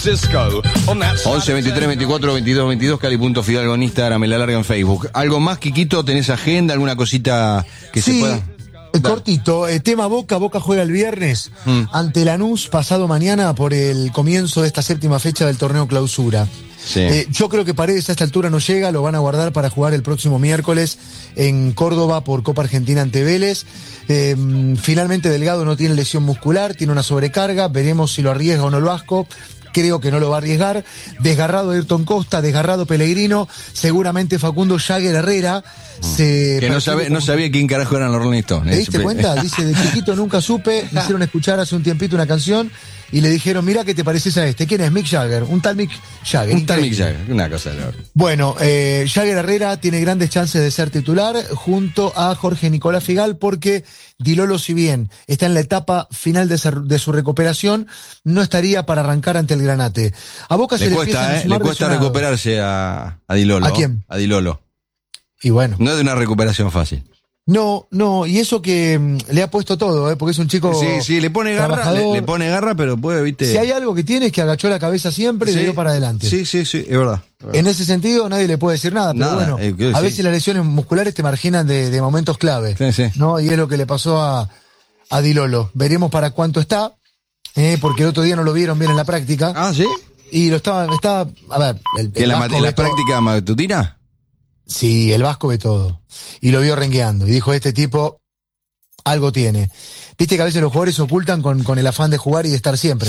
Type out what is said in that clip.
Francisco. 11 23 24 22 22, Cali.Fidalgo en Instagram, en La Larga en Facebook. ¿Algo más, Quiquito? ¿Tenés agenda? ¿Alguna cosita que se pueda...? Cortito, tema Boca juega el viernes ante Lanús pasado mañana por el comienzo de esta 7ª fecha del torneo Clausura. Sí. Yo creo que Paredes a esta altura no llega, lo van a guardar para jugar el próximo miércoles en Córdoba por Copa Argentina ante Vélez. Finalmente Delgado no tiene lesión muscular, tiene una sobrecarga, veremos si lo arriesga o no el Vasco. Creo que no lo va a arriesgar. Desgarrado Ayrton Costa, desgarrado Pellegrino, seguramente Facundo Jagger Herrera. Que no sabía quién carajo eran los Rolling Stones. ¿Te diste cuenta? Dice, de chiquito nunca supe, me hicieron escuchar hace un tiempito una canción y le dijeron, mira que te pareces a este. ¿Quién es? Mick Jagger, un tal Mick Jagger. Un tal Mick Jagger, una cosa de la verdad. Bueno, Jagger Herrera tiene grandes chances de ser titular junto a Jorge Nicolás Figal, porque Di Lolo, si bien está en la etapa final de su recuperación, no estaría para arrancar ante el Granate. A Boca le cuesta recuperarse a Di Lolo. ¿A quién? A Di Lolo. Y bueno. No es de una recuperación fácil. No, y eso que le ha puesto todo, porque es un chico. Sí, le pone garra, pero puede, viste. Si hay algo que tiene es que agachó la cabeza siempre y le dio para adelante. Sí, es verdad. En ese sentido nadie le puede decir nada, pero bueno, a veces las lesiones musculares te marginan de momentos clave, ¿no? Y es lo que le pasó a Di Lolo. Veremos para cuánto está, porque el otro día no lo vieron bien en la práctica. Ah, ¿sí? Y lo estaba, a ver, ¿En la práctica matutina? Sí, el Vasco ve todo. Y lo vio rengueando. Y dijo, este tipo algo tiene. Viste que a veces los jugadores se ocultan con el afán de jugar y de estar siempre.